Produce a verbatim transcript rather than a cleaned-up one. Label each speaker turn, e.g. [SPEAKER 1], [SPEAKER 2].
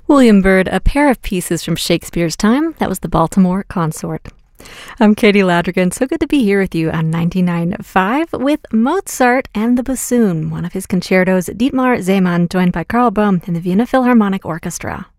[SPEAKER 1] William Byrd, a pair of pieces from Shakespeare's time. That was the Baltimore Consort. I'm Katie Ladrigan. So good to be here with you on ninety-nine point five with Mozart and the Bassoon, one of his concertos, Dietmar Zehmann, joined by Karl Böhm and the Vienna Philharmonic Orchestra.